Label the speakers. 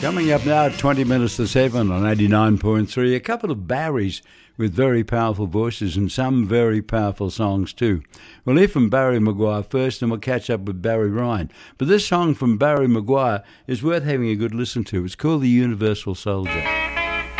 Speaker 1: Coming up now at 20 minutes to 7 on 89.3, a couple of Barrys with very powerful voices and some very powerful songs too. We'll hear from Barry Maguire first and we'll catch up with Barry Ryan. But this song from Barry Maguire is worth having a good listen to. It's called The Universal Soldier.